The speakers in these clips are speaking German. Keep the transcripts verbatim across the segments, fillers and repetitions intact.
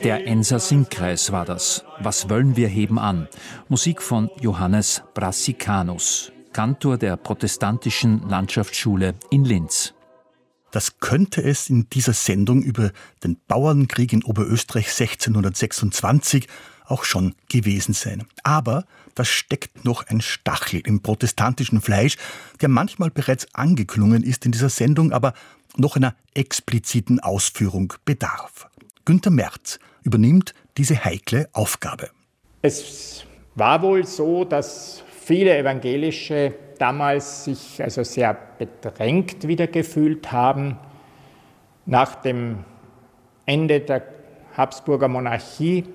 Der Enser Singkreis war das. Was wollen wir heben an? Musik von Johannes Brassicanus, Kantor der protestantischen Landschaftsschule in Linz. Das könnte es in dieser Sendung über den Bauernkrieg in Oberösterreich sechzehnhundertsechsundzwanzig auch schon gewesen sein. Aber da steckt noch ein Stachel im protestantischen Fleisch, der manchmal bereits angeklungen ist in dieser Sendung, aber noch einer expliziten Ausführung bedarf. Günter Merz übernimmt diese heikle Aufgabe. Es war wohl so, dass viele Evangelische damals sich also sehr bedrängt wieder gefühlt haben. Nach dem Ende der Habsburger Monarchie.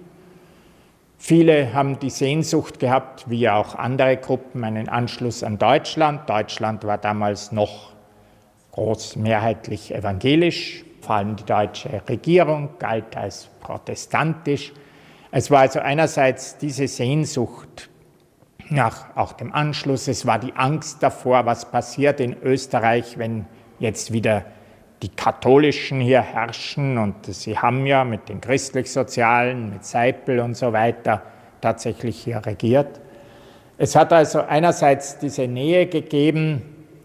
Viele haben die Sehnsucht gehabt, wie auch andere Gruppen, einen Anschluss an Deutschland. Deutschland war damals noch großmehrheitlich evangelisch. Vor allem die deutsche Regierung galt als protestantisch. Es war also einerseits diese Sehnsucht nach auch dem Anschluss. Es war die Angst davor, was passiert in Österreich, wenn jetzt wieder die Katholischen hier herrschen. Und sie haben ja mit den Christlich-Sozialen, mit Seipel und so weiter tatsächlich hier regiert. Es hat also einerseits diese Nähe gegeben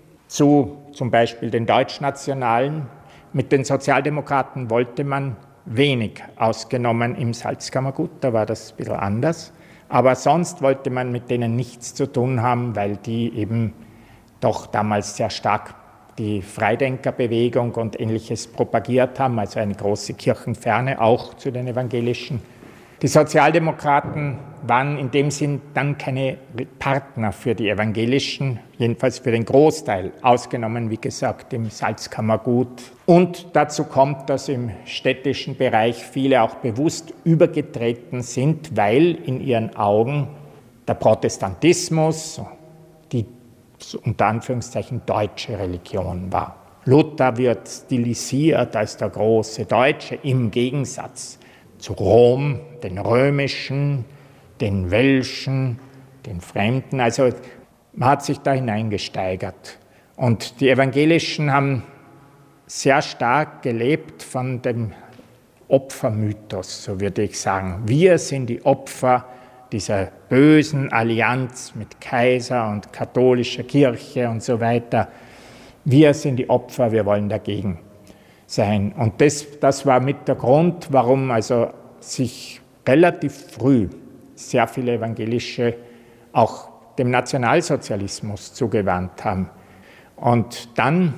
zu zum Beispiel den Deutschnationalen. Mit den Sozialdemokraten wollte man wenig, ausgenommen im Salzkammergut, da war das ein bisschen anders. Aber sonst wollte man mit denen nichts zu tun haben, weil die eben doch damals sehr stark die Freidenkerbewegung und Ähnliches propagiert haben, also eine große Kirchenferne auch zu den Evangelischen. Die Sozialdemokraten waren in dem Sinn dann keine Partner für die Evangelischen, jedenfalls für den Großteil, ausgenommen, wie gesagt, im Salzkammergut. Und dazu kommt, dass im städtischen Bereich viele auch bewusst übergetreten sind, weil in ihren Augen der Protestantismus die unter Anführungszeichen deutsche Religion war. Luther wird stilisiert als der große Deutsche im Gegensatz zu Rom, den römischen, den welschen, den Fremden. Also man hat sich da hineingesteigert. Und die Evangelischen haben sehr stark gelebt von dem Opfermythos, so würde ich sagen. Wir sind die Opfer dieser bösen Allianz mit Kaiser und katholischer Kirche und so weiter. Wir sind die Opfer, wir wollen dagegen sein. Und das, das war mit der Grund, warum also sich relativ früh sehr viele Evangelische auch dem Nationalsozialismus zugewandt haben. Und dann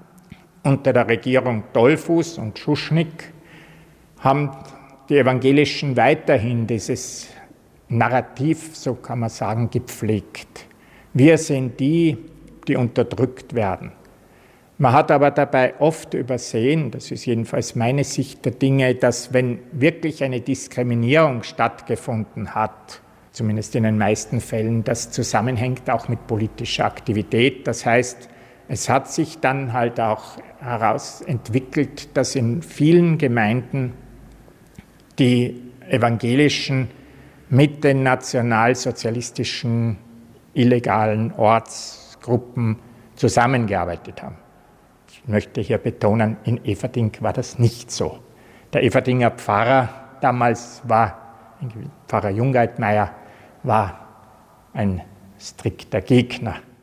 unter der Regierung Dollfuß und Schuschnigg haben die Evangelischen weiterhin dieses Narrativ, so kann man sagen, gepflegt. Wir sind die, die unterdrückt werden. Man hat aber dabei oft übersehen, das ist jedenfalls meine Sicht der Dinge, dass wenn wirklich eine Diskriminierung stattgefunden hat, zumindest in den meisten Fällen, das zusammenhängt auch mit politischer Aktivität. Das heißt, es hat sich dann halt auch herausentwickelt, dass in vielen Gemeinden die Evangelischen mit den nationalsozialistischen illegalen Ortsgruppen zusammengearbeitet haben. Ich möchte hier betonen, in Eferding war das nicht so. Der Eferdinger Pfarrer damals war, Pfarrer Jungeitmeier, war ein strikter Gegner